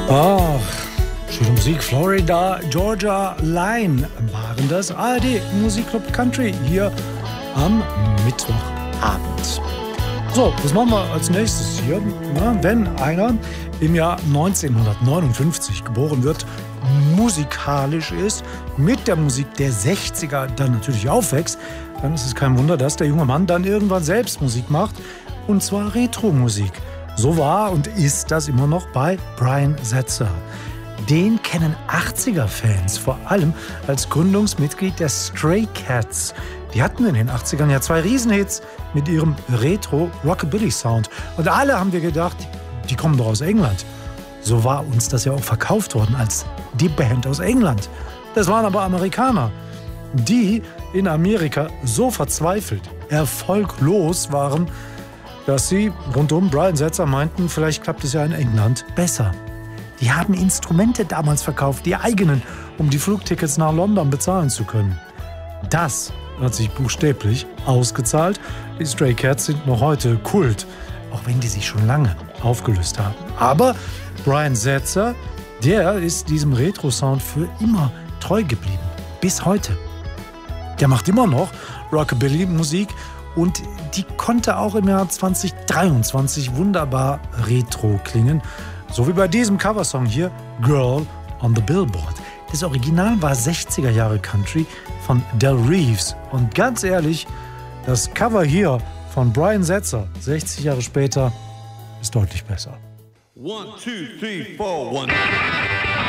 Ach, schöne Musik. Florida Georgia Line waren das. ARD Musikclub Country hier am Mittwochabend. So, was machen wir als nächstes hier? Na, wenn einer im Jahr 1959 geboren wird, musikalisch ist, mit der Musik der 60er dann natürlich aufwächst, dann ist es kein Wunder, dass der junge Mann dann irgendwann selbst Musik macht, und zwar Retro-Musik. So war und ist das immer noch bei Brian Setzer. Den kennen 80er-Fans vor allem als Gründungsmitglied der Stray Cats. Die hatten in den 80ern ja 2 Riesenhits mit ihrem Retro-Rockabilly-Sound. Und alle haben wir gedacht, die kommen doch aus England. So war uns das ja auch verkauft worden als die Band aus England. Das waren aber Amerikaner, die in Amerika so verzweifelt, erfolglos waren, dass sie rund um Brian Setzer meinten, vielleicht klappt es ja in England besser. Die haben Instrumente damals verkauft, die eigenen, um die Flugtickets nach London bezahlen zu können. Das hat sich buchstäblich ausgezahlt. Die Stray Cats sind noch heute Kult, auch wenn die sich schon lange aufgelöst haben. Aber Brian Setzer, der ist diesem Retro-Sound für immer treu geblieben. Bis heute. Der macht immer noch Rockabilly-Musik und die konnte auch im Jahr 2023 wunderbar retro klingen. So wie bei diesem Coversong hier, Girl on the Billboard. Das Original war 60er Jahre Country von Del Reeves. Und ganz ehrlich, das Cover hier von Brian Setzer, 60 Jahre später, ist deutlich besser. 1, 2, 3, 4, 1.